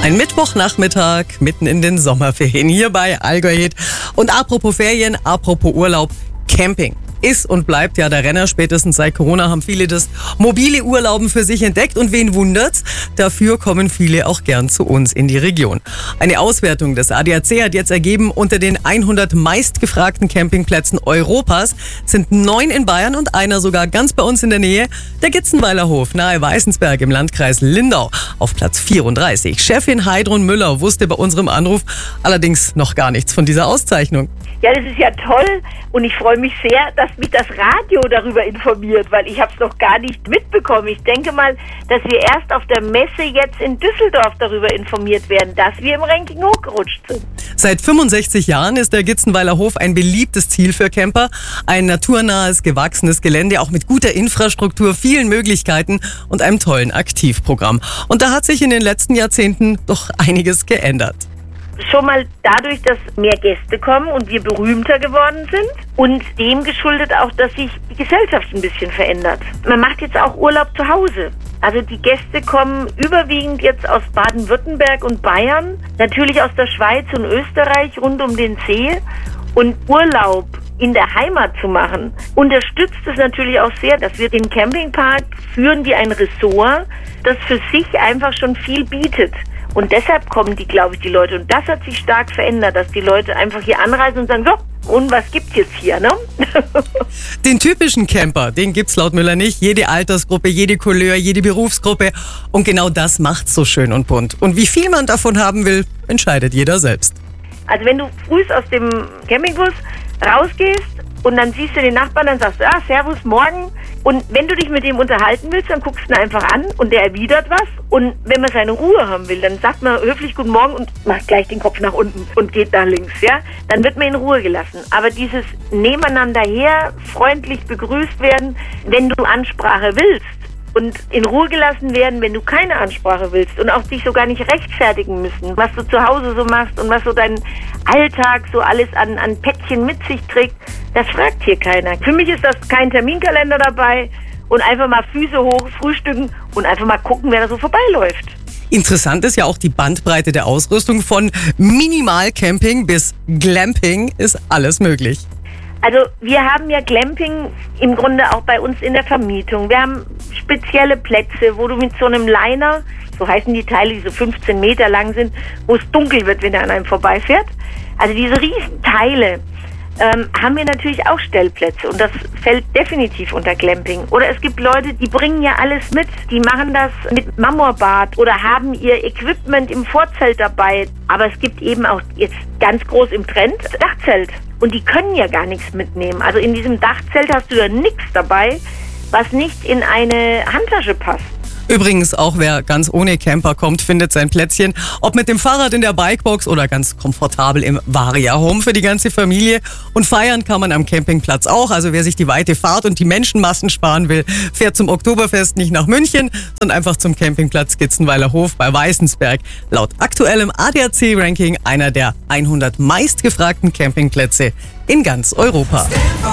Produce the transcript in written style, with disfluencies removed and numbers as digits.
Ein Mittwochnachmittag mitten in den Sommerferien hier bei Allgäu Hit. Und apropos Ferien, apropos Urlaub, Camping ist und bleibt ja der Renner. Spätestens seit Corona haben viele das mobile Urlauben für sich entdeckt. Und wen wundert's? Dafür kommen viele auch gern zu uns in die Region. Eine Auswertung des ADAC hat jetzt ergeben, unter den 100 meistgefragten Campingplätzen Europas sind 9 in Bayern und einer sogar ganz bei uns in der Nähe, der Gitzenweiler Hof nahe Weißensberg im Landkreis Lindau auf Platz 34. Chefin Heidrun Müller wusste bei unserem Anruf allerdings noch gar nichts von dieser Auszeichnung. Ja, das ist ja toll und ich freue mich sehr, dass mich das Radio darüber informiert, weil ich habe es noch gar nicht mitbekommen. Ich denke mal, dass wir erst auf der Messe jetzt in Düsseldorf darüber informiert werden, dass wir im Ranking hochgerutscht sind. Seit 65 Jahren ist der Gitzenweiler Hof ein beliebtes Ziel für Camper. Ein naturnahes, gewachsenes Gelände, auch mit guter Infrastruktur, vielen Möglichkeiten und einem tollen Aktivprogramm. Und da hat sich in den letzten Jahrzehnten doch einiges geändert. Schon mal dadurch, dass mehr Gäste kommen und wir berühmter geworden sind und dem geschuldet auch, dass sich die Gesellschaft ein bisschen verändert. Man macht jetzt auch Urlaub zu Hause. Also die Gäste kommen überwiegend jetzt aus Baden-Württemberg und Bayern, natürlich aus der Schweiz und Österreich rund um den See. Und Urlaub in der Heimat zu machen, unterstützt es natürlich auch sehr, dass wir den Campingpark führen wie ein Ressort, das für sich einfach schon viel bietet. Und deshalb kommen die Leute. Und das hat sich stark verändert, dass die Leute einfach hier anreisen und sagen, so, und was gibt's jetzt hier, ne? Den typischen Camper, den gibt's laut Müller nicht. Jede Altersgruppe, jede Couleur, jede Berufsgruppe. Und genau das macht's so schön und bunt. Und wie viel man davon haben will, entscheidet jeder selbst. Also wenn du früh aus dem Campingbus rausgehst und dann siehst du den Nachbarn, dann sagst du, servus, morgen. Und wenn du dich mit dem unterhalten willst, dann guckst du ihn einfach an und der erwidert was. Und wenn man seine Ruhe haben will, dann sagt man höflich Guten Morgen und macht gleich den Kopf nach unten und geht nach links, ja. Dann wird man in Ruhe gelassen. Aber dieses Nebeneinander her, freundlich begrüßt werden, wenn du Ansprache willst und in Ruhe gelassen werden, wenn du keine Ansprache willst und auch dich so gar nicht rechtfertigen müssen, was du zu Hause so machst und was so dein Alltag so alles an Päckchen mit sich trägt, das fragt hier keiner. Für mich ist das kein Terminkalender dabei und einfach mal Füße hoch, frühstücken und einfach mal gucken, wer da so vorbeiläuft. Interessant ist ja auch die Bandbreite der Ausrüstung. Von Minimal-Camping bis Glamping ist alles möglich. Also wir haben ja Glamping im Grunde auch bei uns in der Vermietung. Wir haben spezielle Plätze, wo du mit so einem Liner, so heißen die Teile, die so 15 Meter lang sind, wo es dunkel wird, wenn er an einem vorbeifährt. Also diese riesen Teile haben wir natürlich auch Stellplätze und das fällt definitiv unter Glamping. Oder es gibt Leute, die bringen ja alles mit, die machen das mit Marmorbad oder haben ihr Equipment im Vorzelt dabei. Aber es gibt eben auch jetzt ganz groß im Trend Dachzelt. Und die können ja gar nichts mitnehmen. Also in diesem Dachzelt hast du ja nichts dabei, was nicht in eine Handtasche passt. Übrigens, auch wer ganz ohne Camper kommt, findet sein Plätzchen. Ob mit dem Fahrrad in der Bikebox oder ganz komfortabel im Varia Home für die ganze Familie. Und feiern kann man am Campingplatz auch. Also wer sich die weite Fahrt und die Menschenmassen sparen will, fährt zum Oktoberfest nicht nach München, sondern einfach zum Campingplatz Gitzenweiler Hof bei Weißensberg. Laut aktuellem ADAC-Ranking einer der 100 meistgefragten Campingplätze in ganz Europa.